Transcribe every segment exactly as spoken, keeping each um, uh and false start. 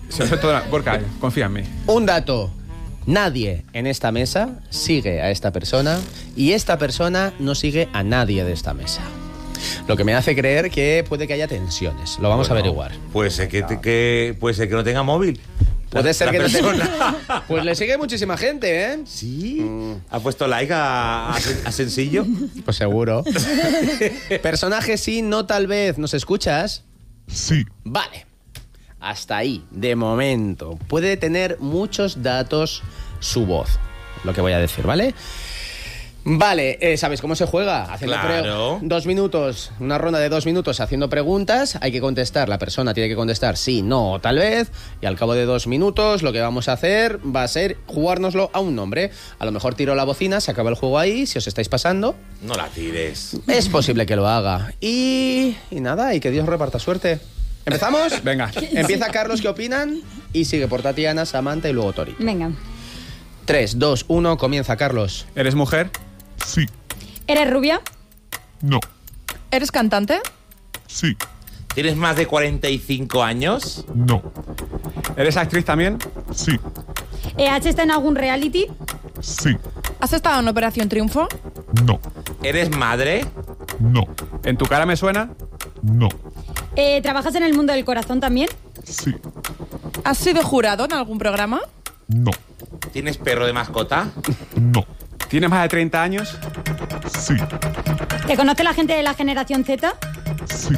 Sobre todo, Gorka, confía en mí. Un dato. Nadie en esta mesa sigue a esta persona y esta persona no sigue a nadie de esta mesa. Lo que me hace creer que puede que haya tensiones. Lo vamos Bueno, a averiguar. Puede ser que, que, puede ser que no tenga móvil. Puede La- ser la que no persona. tenga... Pues le sigue muchísima gente, ¿eh? Sí. ¿Ha puesto like a, a, a Sencillo? Pues seguro. Personaje sí, no tal vez. ¿Nos escuchas? Sí. Vale. Hasta ahí, de momento. Puede tener muchos datos su voz, lo que voy a decir, ¿vale? Vale, eh, ¿sabes cómo se juega? Haciendo Claro. pre- Dos minutos, una ronda de dos minutos haciendo preguntas. Hay que contestar, la persona tiene que contestar sí, no o tal vez. Y al cabo de dos minutos lo que vamos a hacer va a ser jugárnoslo a un nombre. A lo mejor tiro la bocina, se acaba el juego ahí, si os estáis pasando. No la tires. Es posible que lo haga. Y, y nada, y que Dios reparta suerte. ¿Empezamos? Venga. Empieza Carlos, ¿qué opinan? Y sigue por Tatiana, Samantha y luego Tori. Venga. tres, dos, uno, comienza Carlos. ¿Eres mujer? Sí. ¿Eres rubia? No. ¿Eres cantante? Sí. ¿Tienes más de cuarenta y cinco años? No. ¿Eres actriz también? Sí. Eh, ¿Has estado en algún reality? Sí. ¿Has estado en Operación Triunfo? No. ¿Eres madre? No. ¿En tu cara me suena? No. Eh, ¿Trabajas en el mundo del corazón también? Sí. ¿Has sido jurado en algún programa? No. ¿Tienes perro de mascota? No. ¿Tienes más de treinta años? Sí. ¿Te conoce la gente de la generación Z? Sí.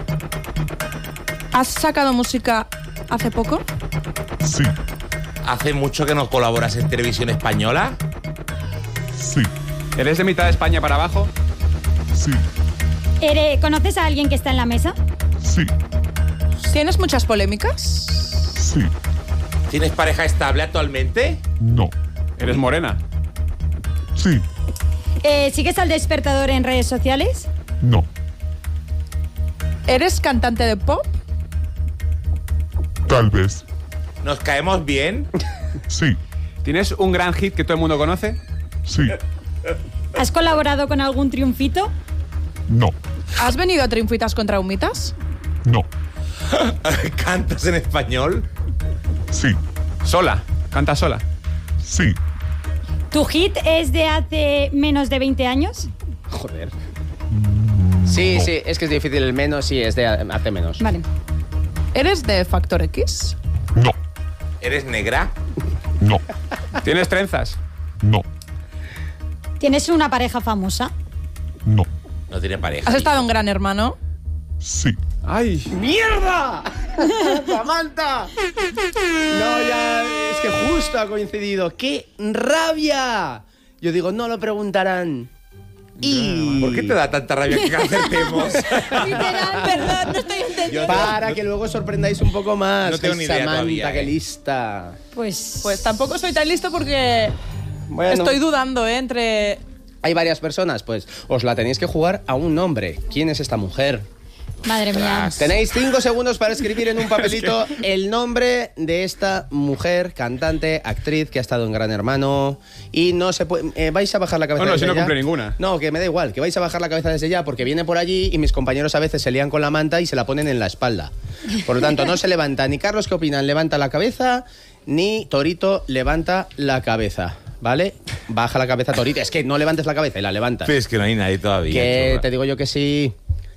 ¿Has sacado música hace poco? Sí. ¿Hace mucho que no colaboras en televisión española? Sí. ¿Eres de mitad de España para abajo? Sí. Ere- ¿Conoces a alguien que está en la mesa? Sí. ¿Tienes muchas polémicas? Sí. ¿Tienes pareja estable actualmente? No. ¿Eres morena? Sí. Eh, ¿Sigues al despertador en redes sociales? No. ¿Eres cantante de pop? Tal vez. ¿Nos caemos bien? Sí. ¿Tienes un gran hit que todo el mundo conoce? Sí. ¿Has colaborado con algún triunfito? No. ¿Has venido a Triunfitas contra Humitas? No. ¿Cantas en español? Sí. ¿Sola? ¿Cantas sola? Sí. ¿Tu hit es de hace menos de veinte años? Joder. Sí, sí, es que es difícil el menos, sí, es de hace menos. Vale. ¿Eres de Factor X? No. ¿Eres negra? No. ¿Tienes trenzas? No. ¿Tienes una pareja famosa? No. No tiene pareja. ¿Has estado en Gran Hermano? Sí. ¡Ay! ¡Mierda! ¡Samantha! No, ya, es que justo ha coincidido. ¡Qué rabia! Yo digo, no lo preguntarán. Y... ¿Por qué te da tanta rabia que acertemos? Literal, perdón, no estoy entendiendo. Para que luego sorprendáis un poco más. No tengo Ay, ni idea Samantha, todavía, qué eh. lista. Pues... Pues tampoco soy tan listo porque Bueno, estoy dudando, ¿eh? Entre... hay varias personas, pues os la tenéis que jugar a un nombre. ¿Quién es esta mujer? Madre mía. Tenéis cinco segundos para escribir en un papelito el nombre de esta mujer, cantante, actriz que ha estado en Gran Hermano. Y no se puede... eh, ¿vais a bajar la cabeza No, no, desde si no ya? cumple ninguna. No, que me da igual, que vais a bajar la cabeza desde ya porque viene por allí y mis compañeros a veces se lían con la manta y se la ponen en la espalda. Por lo tanto, no se levanta ni Carlos, ¿qué opinan? Levanta la cabeza, ni Torito levanta la cabeza. ¿Vale? Baja la cabeza, Torito. Es que no levantes la cabeza y la levantas. Es que no hay nadie todavía. Que churra. te digo yo que sí.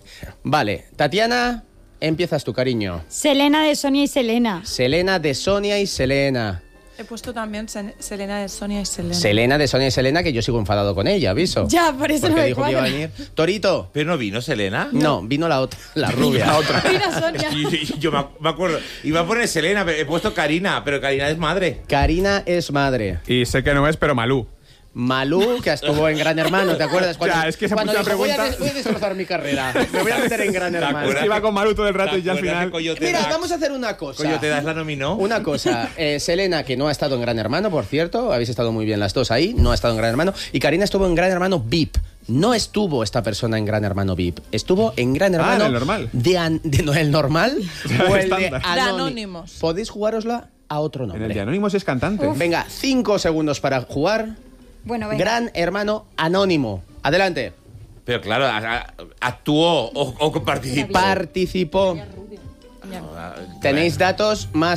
Vale, Tatiana, empiezas tu cariño. Selena de Sonia y Selena. Selena de Sonia y Selena. He puesto también Sen- Selena de Sonia y Selena. Selena de Sonia y Selena, que yo sigo enfadado con ella, aviso. Ya, por eso Porque no me dijo que iba a cuadra. venir. Torito. ¿Pero no vino Selena? No, vino la otra, la rubia. La otra. Mira, Sonia. Yo, yo- yo me ac- me acuerdo. Iba a poner Selena, pero he puesto Karina, pero Karina es madre. Karina es madre. Y sé que no es, pero Malú. Malú, que estuvo en Gran Hermano, ¿te acuerdas? Ya, es que esa cuando puta dijo, voy a, pregunta- des- voy a destrozar mi carrera. Me voy a meter en Gran Hermano. acuerdas? Iba con Malú todo el rato ¿Te y ya al acuerdas final... de Coyote Mira, Dax? vamos a hacer una cosa. Coyote Dax la nominó. Una cosa, eh, Selena, que no ha estado en Gran Hermano, por cierto, habéis estado muy bien las dos ahí, no ha estado en Gran Hermano, y Karina estuvo en Gran Hermano V I P. No estuvo esta persona en Gran Hermano V I P, estuvo en Gran Hermano... en el normal. De, an- de- no, el normal o el de Estándar. De Anónimos. Anónimos. Podéis jugárosla a otro En el nombre. de Anónimos es cantante. Venga, cinco segundos para jugar. Bueno, venga. Gran Hermano Anónimo. Adelante. Pero claro, a- a- actuó o, o participó. Participó. Tenéis datos más